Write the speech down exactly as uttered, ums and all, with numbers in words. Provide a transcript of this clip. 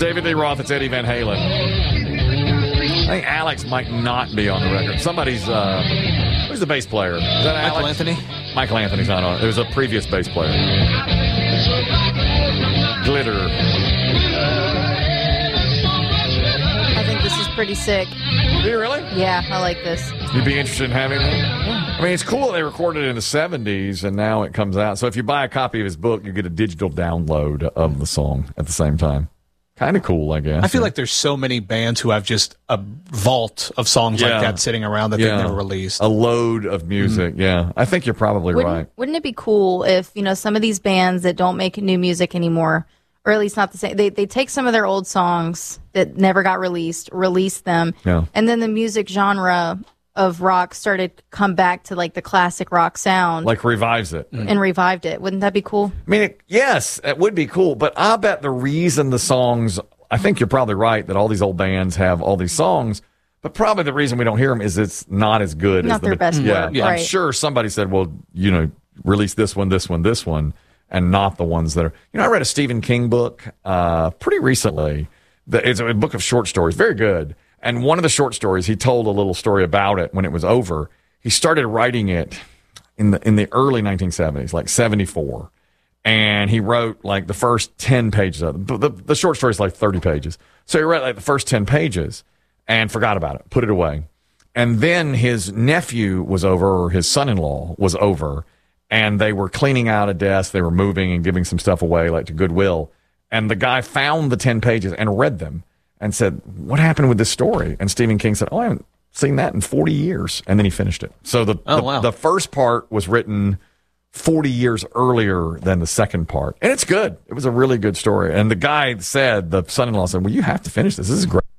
David Lee Roth. It's Eddie Van Halen. I think Alex might not be on the record. Somebody's, uh, who's the bass player? Is that Alex? Michael Anthony? Michael Anthony's not on it. It was a previous bass player. Glitter. I think this is pretty sick. Do you really? Yeah, I like this. You'd be interested in having it? I mean, it's cool they recorded it in the seventies, and now it comes out. So if you buy a copy of his book, you get a digital download of the song at the same time. Kind of cool, I guess. I feel like there's so many bands who have just a vault of songs Yeah. like that sitting around that Yeah. they've never released. A load of music, yeah. I think you're probably Wouldn't, right. wouldn't it be cool if, you know, some of these bands that don't make new music anymore, or at least not the same, they, they take some of their old songs that never got released, release them, Yeah. and then the music genre of rock started to come back to, like, the classic rock sound Like revives it. and revived it. Wouldn't that be cool? I mean, it, yes, it would be cool, but I bet the reason the songs, I think you're probably right that all these old bands have all these songs, but probably the reason we don't hear them is it's not as good Not as the their best yeah, work, I'm right. sure somebody said, well, you know, release this one, this one, this one, and not the ones that are. You know, I read a Stephen King book uh, pretty recently. The, it's a book of short stories, very good. And one of the short stories, he told a little story about it when it was over. He started writing it in the in the early nineteen seventies, like seventy-four. And he wrote like the first ten pages of it. The, the, the short story is like thirty pages. So he wrote like the first ten pages and forgot about it, put it away. And then his nephew was over, or his son-in-law was over, and they were cleaning out a desk. They were moving and giving some stuff away, like to Goodwill. And the guy found the ten pages and read them and said, what happened with this story? And Stephen King said, oh, I haven't seen that in forty years. And then he finished it. So the, Oh, the, wow. the first part was written forty years earlier than the second part. And it's good. It was a really good story. And the guy said, the son-in-law said, well, you have to finish this. This is great.